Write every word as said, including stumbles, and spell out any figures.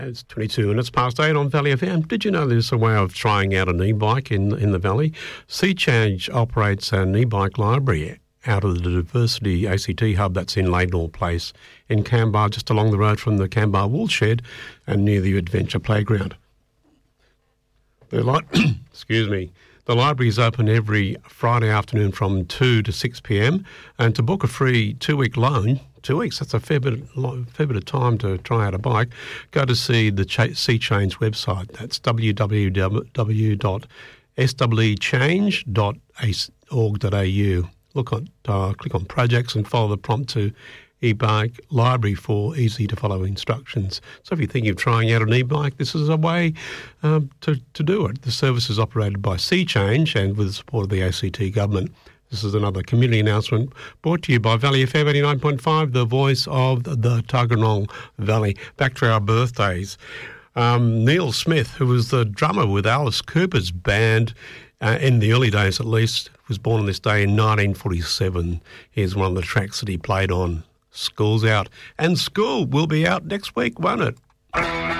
It's twenty-two minutes past eight on Valley F M. Did you know there's a way of trying out an e-bike in, in the Valley? SeaChange operates an e-bike library out of the Diversity A C T hub that's in Laidlaw Place in Canberra, just along the road from the Canberra Woolshed and near the Adventure Playground. The li- Excuse me. The library is open every Friday afternoon from two to six p.m. and to book a free two-week loan, two weeks, that's a fair bit, fair bit of time to try out a bike, go to see the Ch- SeaChange website. That's w w w dot s w e change dot org dot a u. Look on, uh, click on projects and follow the prompt to e-bike library for easy-to-follow instructions. So if you're thinking of trying out an e-bike, this is a way um, to, to do it. The service is operated by SeaChange and with the support of the A C T government. This is another community announcement brought to you by Valley F M eighty-nine point five, the voice of the Tuggeranong Valley. Back to our birthdays. Um, Neil Smith, who was the drummer with Alice Cooper's band, uh, in the early days at least, was born on this day in nineteen forty-seven. Here's one of the tracks that he played on. School's out. And school will be out next week, won't it?